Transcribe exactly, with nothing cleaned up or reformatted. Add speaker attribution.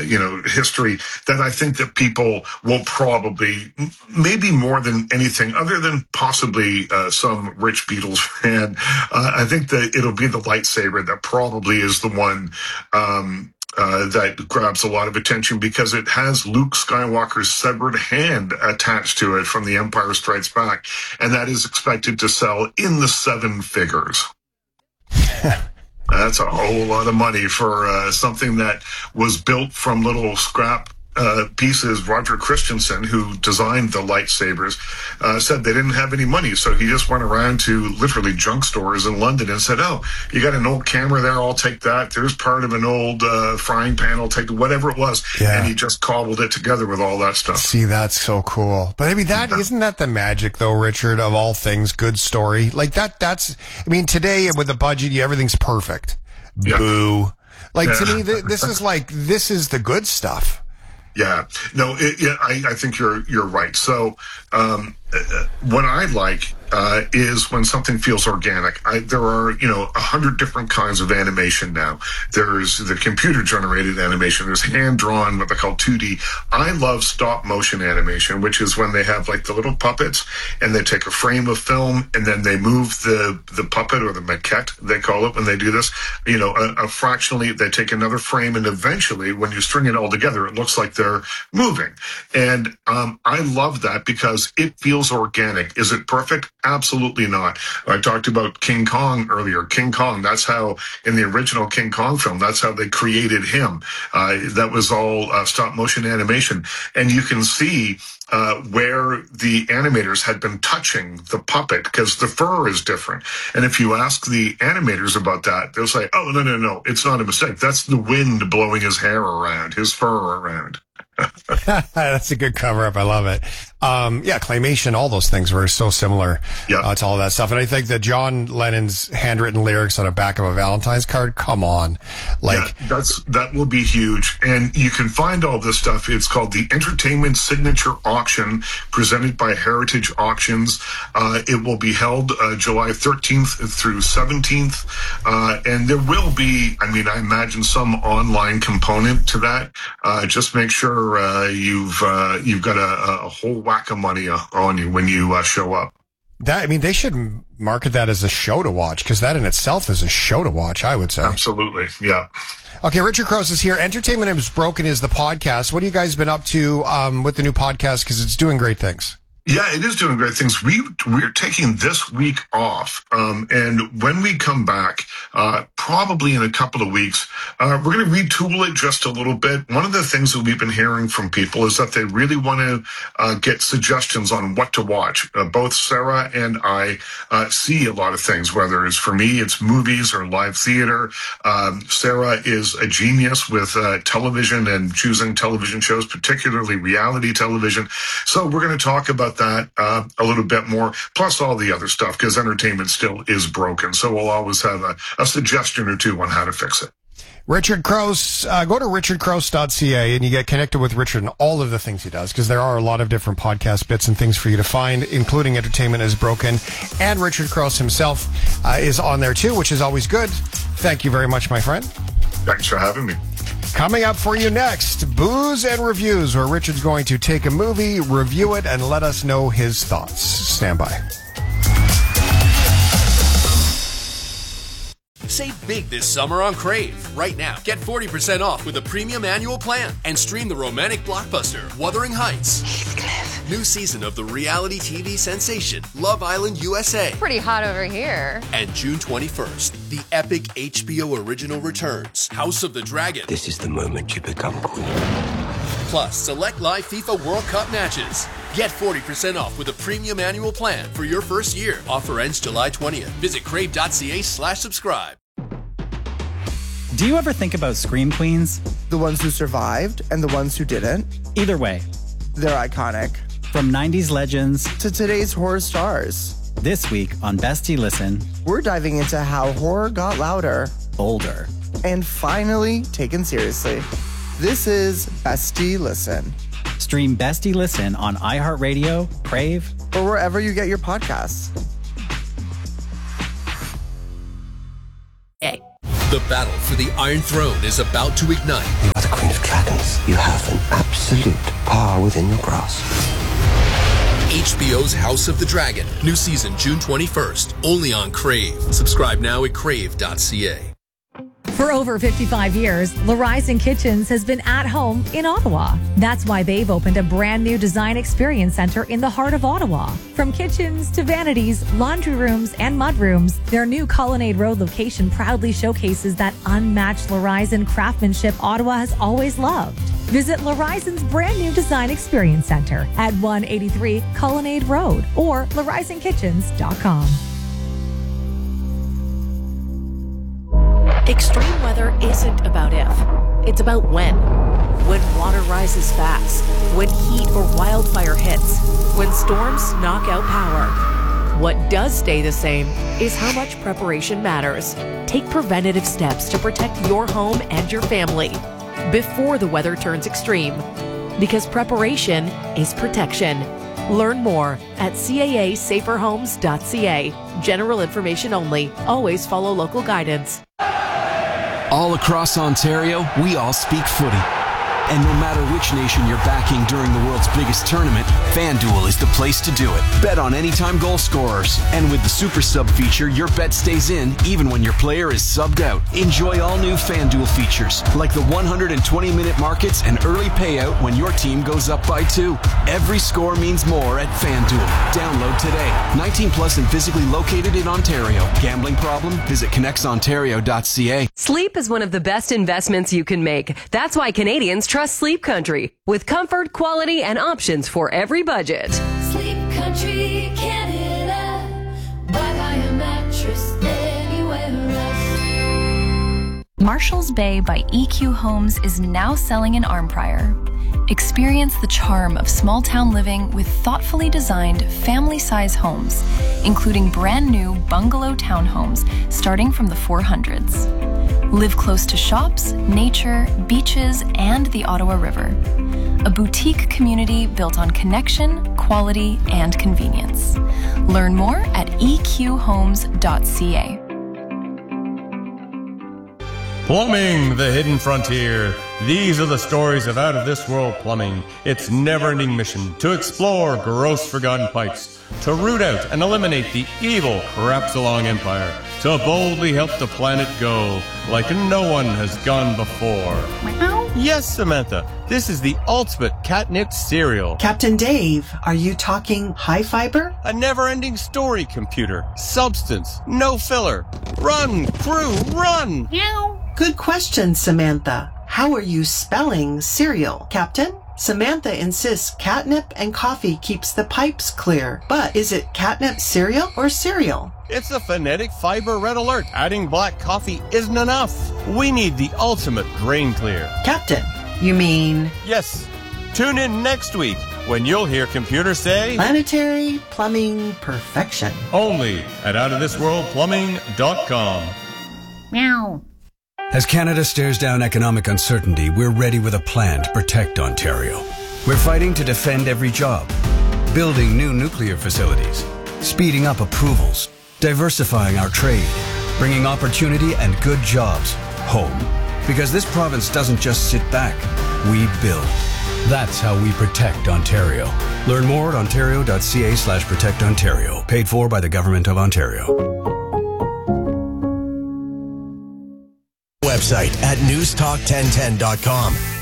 Speaker 1: you know, history that I think that people will probably, maybe more than anything, other than possibly uh, some rich Beatles fan, uh, I think that it'll be the lightsaber that probably is the one um, Uh, that grabs a lot of attention because it has Luke Skywalker's severed hand attached to it from The Empire Strikes Back, and that is expected to sell in the seven figures. That's a whole lot of money for uh, something that was built from little scrap uh, pieces. Roger Christensen, who designed the lightsabers, uh, said they didn't have any money, so he just went around to literally junk stores in London and said, oh, you got an old camera there, I'll take that. There's part of an old uh, frying pan, I'll take whatever it was. Yeah. And he just cobbled it together with all that stuff.
Speaker 2: See, that's so cool. But I mean, that, yeah. isn't that the magic, though, Richard, of all things, good story? Like, that, that's, I mean, today with the budget, you, everything's perfect. Yeah. Boo. Like, yeah. to me, th- this is like, this is the good stuff.
Speaker 1: Yeah, no, it, yeah, I, I think you're you're right. So, um, uh, what I like uh, is when something feels organic. I, there are, you know, a hundred different kinds of animation now. There's the computer-generated animation. There's hand-drawn, what they call two D. I love stop-motion animation, which is when they have like the little puppets and they take a frame of film and then they move the the puppet or the maquette, they call it when they do this. You know, a, a fractionally, they take another frame and eventually, when you string it all together, it looks like they're moving. And um, I love that because it feels organic. Is it perfect? Absolutely not. I talked about King Kong earlier. King Kong, that's how, in the original King Kong film, that's how they created him. Uh, that was all uh, stop motion animation. And you can see uh, where the animators had been touching the puppet because the fur is different. And if you ask the animators about that, they'll say, oh, no, no, no, it's not a mistake. That's the wind blowing his hair around, his fur around.
Speaker 2: That's a good cover up. I love it. Um, yeah, claymation, all those things were so similar yep. uh, to all that stuff. And I think that John Lennon's handwritten lyrics on the back of a Valentine's card, come on. Like
Speaker 1: yeah, that's, that will be huge. And you can find all this stuff. It's called the Entertainment Signature Auction presented by Heritage Auctions. Uh, it will be held uh, July thirteenth through seventeenth. Uh, and there will be, I mean, I imagine some online component to that. Uh, just make sure uh, you've, uh, you've got a, a whole whack of money on you when you uh, show up.
Speaker 2: That, I mean, they should market that as a show to watch because that in itself is a show to watch, I would say.
Speaker 1: Absolutely, yeah.
Speaker 2: Okay, Richard Crouse is here. Entertainment is Broken is the podcast. What have you guys been up to um, with the new podcast? Because it's doing great things.
Speaker 1: Yeah, it is doing great things. We, we're taking this week off. Um, and when we come back, uh, probably in a couple of weeks, uh, we're going to retool it just a little bit. One of the things that we've been hearing from people is that they really want to uh, get suggestions on what to watch. Uh, both Sarah and I uh, see a lot of things, whether it's for me, it's movies or live theater. Um, Sarah is a genius with uh, television and choosing television shows, particularly reality television. So we're going to talk about that uh, a little bit more, plus all the other stuff, because entertainment still is broken. So we'll always have a, a suggestion or two on how to fix it.
Speaker 2: Richard Crouse, uh, go to richard crouse dot c a and you get connected with Richard and all of the things he does, because there are a lot of different podcast bits and things for you to find, including Entertainment is Broken. And Richard Crouse himself uh, is on there too, which is always good. Thank you very much, my friend.
Speaker 1: Thanks for having me.
Speaker 2: Coming up for you next, Booze and Reviews, where Richard's going to take a movie, review it, and let us know his thoughts. Stand by.
Speaker 3: Save big this summer on Crave. Right now, get forty percent off with a premium annual plan and stream the romantic blockbuster Wuthering Heights.
Speaker 4: Heathcliff.
Speaker 3: New season of the reality T V sensation Love Island U S A.
Speaker 4: Pretty hot over here.
Speaker 3: And June twenty-first, the epic H B O original returns, House of the Dragon.
Speaker 5: This is the moment you become queen.
Speaker 3: Plus, select live FIFA World Cup matches. Get forty percent off with a premium annual plan for your first year. Offer ends July twentieth. Visit crave.ca slash subscribe.
Speaker 6: Do you ever think about Scream Queens?
Speaker 7: The ones who survived and the ones who didn't?
Speaker 6: Either way,
Speaker 7: they're iconic.
Speaker 6: From nineties legends
Speaker 7: to today's horror stars.
Speaker 6: This week on Bestie Listen,
Speaker 7: we're diving into how horror got louder,
Speaker 6: bolder,
Speaker 7: and finally taken seriously. This is Bestie Listen.
Speaker 6: Stream Bestie Listen on iHeartRadio, Crave,
Speaker 7: or wherever you get your podcasts.
Speaker 3: The battle for the Iron Throne is about to ignite.
Speaker 5: You are the Queen of Dragons, you have an absolute power within your grasp.
Speaker 3: H B O's House of the Dragon. New season June twenty-first. Only on Crave. Subscribe now at crave dot c a.
Speaker 4: For over fifty-five years, Larizon Kitchens has been at home in Ottawa. That's why they've opened a brand new design experience center in the heart of Ottawa. From kitchens to vanities, laundry rooms, and mudrooms, their new Colonnade Road location proudly showcases that unmatched Larizon craftsmanship Ottawa has always loved. Visit Larizon's brand new design experience center at one eighty-three Colonnade Road or larizon kitchens dot com.
Speaker 8: Extreme weather isn't about if, it's about when. When water rises fast, when heat or wildfire hits, when storms knock out power. What does stay the same is how much preparation matters. Take preventative steps to protect your home and your family before the weather turns extreme. Because preparation is protection. Learn more at C A A safer homes dot c a. General information only. Always follow local guidance.
Speaker 9: All across Ontario, we all speak footy. And no matter which nation you're backing during the world's biggest tournament, FanDuel is the place to do it. Bet on anytime goal scorers. And with the Super Sub feature, your bet stays in even when your player is subbed out. Enjoy all new FanDuel features, like the one hundred twenty minute markets and early payout when your team goes up by two. Every score means more at FanDuel. Download today. nineteen plus and physically located in Ontario. Gambling problem? Visit connects ontario dot c a.
Speaker 10: Sleep is one of the best investments you can make. That's why Canadians trust Sleep Country, with comfort, quality, and options for every budget.
Speaker 11: Sleep Country, Canada. Why buy a mattress anywhere else?
Speaker 12: Marshall's Bay by E Q Homes is now selling in Arnprior. Experience the charm of small-town living with thoughtfully designed family-size homes, including brand new bungalow townhomes starting from the four hundreds. Live close to shops, nature, beaches, and the Ottawa River. A boutique community built on connection, quality, and convenience. Learn more at e q homes dot c a.
Speaker 13: Plumbing, the hidden frontier. These are the stories of out-of-this-world plumbing. Its never-ending mission to explore gross forgotten pipes, to root out and eliminate the evil Crapsalong Empire, to boldly help the planet go like no one has gone before.
Speaker 14: Meow.
Speaker 13: Yes, Samantha, this is the ultimate catnip cereal.
Speaker 14: Captain Dave, are you talking high fiber?
Speaker 13: A never-ending story, computer. Substance, no filler. Run, crew, run!
Speaker 14: Meow. Good question, Samantha. How are you spelling cereal, Captain? Samantha insists catnip and coffee keeps the pipes clear. But is it catnip cereal or cereal?
Speaker 13: It's a phonetic fiber red alert. Adding black coffee isn't enough. We need the ultimate grain clear.
Speaker 14: Captain, you mean?
Speaker 13: Yes. Tune in next week when you'll hear computers say
Speaker 14: planetary plumbing perfection.
Speaker 13: Only at out of this world plumbing dot com.
Speaker 14: Meow.
Speaker 15: As Canada stares down economic uncertainty, we're ready with a plan to protect Ontario. We're fighting to defend every job, building new nuclear facilities, speeding up approvals, diversifying our trade, bringing opportunity and good jobs home. Because this province doesn't just sit back, we build. That's how we protect Ontario. Learn more at ontario dot c a slash protect Ontario. Paid for by the Government of Ontario.
Speaker 16: Website at news talk ten ten dot com.